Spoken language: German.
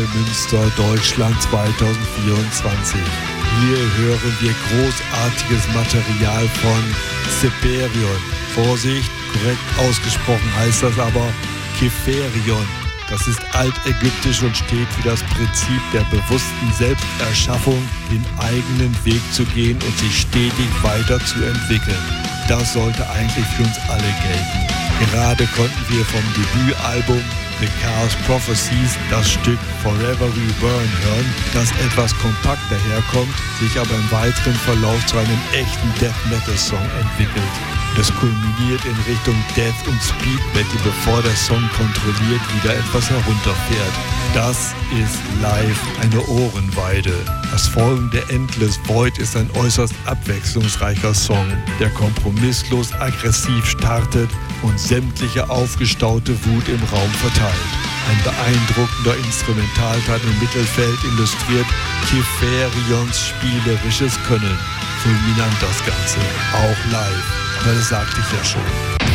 Münster, Deutschland 2024. Hier hören wir großartiges Material von Seperion. Vorsicht, korrekt ausgesprochen heißt das aber Keferion. Das ist altägyptisch und steht für das Prinzip der bewussten Selbsterschaffung, den eigenen Weg zu gehen und sich stetig weiterzuentwickeln. Das sollte eigentlich für uns alle gelten. Gerade konnten wir vom Debütalbum The Chaos Prophecies das Stück Forever We Burn hören, das etwas kompakt daherkommt, sich aber im weiteren Verlauf zu einem echten Death Metal Song entwickelt. Das kulminiert in Richtung Death und Speed Metal, bevor der Song kontrolliert wieder etwas herunterfährt. Das ist live eine Ohrenweide. Das folgende Endless Void ist ein äußerst abwechslungsreicher Song, der kompromisslos aggressiv startet und sämtliche aufgestaute Wut im Raum verteilt. Ein beeindruckender Instrumentalteil im Mittelfeld illustriert Keferions spielerisches Können. Fulminant das Ganze, auch live. Aber das sagte ich ja schon.